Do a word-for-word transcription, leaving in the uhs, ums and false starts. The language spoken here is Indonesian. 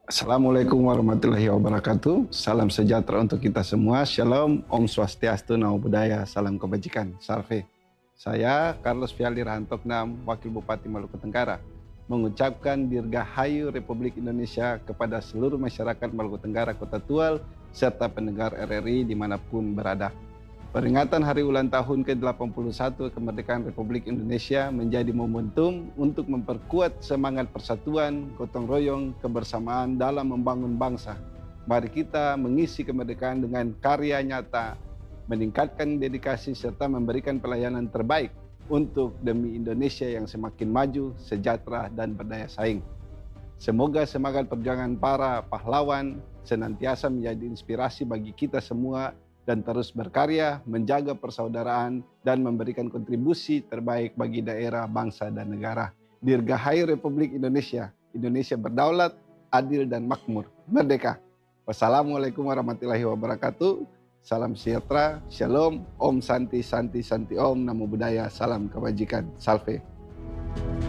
Assalamualaikum warahmatullahi wabarakatuh. Salam sejahtera untuk kita semua. Shalom, Om Swastiastu, Namo Buddhaya, salam kebajikan. Salve. Saya Carlos Fiali Rahantoknam, Wakil Bupati Maluku Tenggara, mengucapkan Dirgahayu Republik Indonesia kepada seluruh masyarakat Maluku Tenggara, Kota Tual, serta pendengar R R I dimanapun berada. Peringatan Hari Ulang Tahun ke delapan puluh satu Kemerdekaan Republik Indonesia menjadi momentum untuk memperkuat semangat persatuan, gotong royong, kebersamaan dalam membangun bangsa. Mari kita mengisi kemerdekaan dengan karya nyata, meningkatkan dedikasi serta memberikan pelayanan terbaik untuk demi Indonesia yang semakin maju, sejahtera, dan berdaya saing. Semoga semangat perjuangan para pahlawan senantiasa menjadi inspirasi bagi kita semua dan terus berkarya, menjaga persaudaraan, dan memberikan kontribusi terbaik bagi daerah, bangsa, dan negara. Dirgahayu Republik Indonesia. Indonesia berdaulat, adil, dan makmur. Merdeka. Wassalamualaikum warahmatullahi wabarakatuh. Salam sejahtera, shalom, om santi, santi, santi om, namo buddhaya, salam kebajikan. Salve.